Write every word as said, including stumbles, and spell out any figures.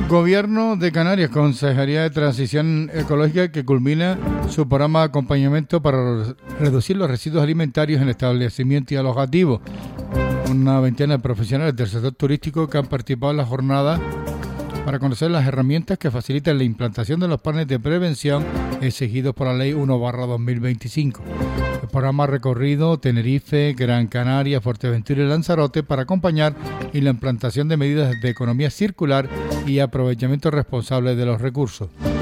Gobierno de Canarias, Consejería de Transición Ecológica, que culmina su programa de acompañamiento para reducir los residuos alimentarios en establecimientos y alojativos. Una veintena de profesionales del sector turístico que han participado en la jornada para conocer las herramientas que facilitan la implantación de los planes de prevención exigidos por la Ley uno barra dos mil veinticinco. El programa ha recorrido Tenerife, Gran Canaria, Fuerteventura y Lanzarote para acompañar en la implantación de medidas de economía circular y aprovechamiento responsable de los recursos.